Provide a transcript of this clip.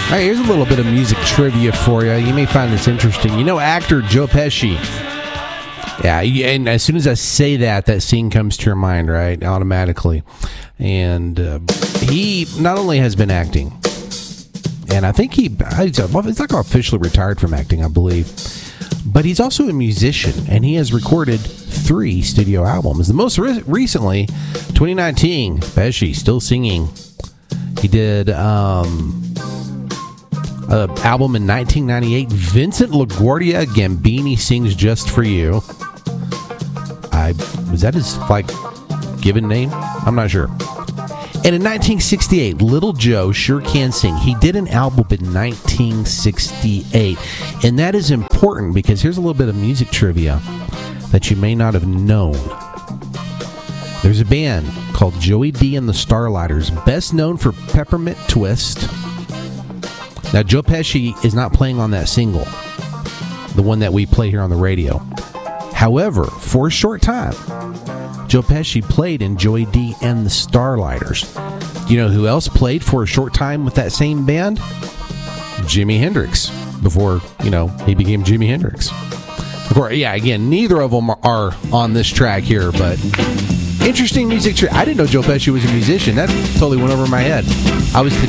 All right, here's a little bit of music trivia for you. You may find this interesting. You know actor Joe Pesci? Yeah, and as soon as I say that, that scene comes to your mind, right, automatically. And he not only has been acting, and I think he's like officially retired from acting, I believe, but he's also a musician, and he has recorded 3 studio albums. The most recently, 2019, Pesci, still singing. He did an album in 1998, Vincent LaGuardia Gambini Sings Just For You. Was that his, given name? I'm not sure. And in 1968, Little Joe Sure Can Sing. He did an album in 1968. And that is important because here's a little bit of music trivia that you may not have known. There's a band called Joey D and the Starlighters, best known for Peppermint Twist. Now, Joe Pesci is not playing on that single, the one that we play here on the radio. However, for a short time, Joe Pesci played in Joey D and the Starlighters. You know who else played for a short time with that same band? Jimi Hendrix, before, he became Jimi Hendrix. Of course, yeah, again, neither of them are on this track here, but interesting music. I didn't know Joe Pesci was a musician. That totally went over my head. I was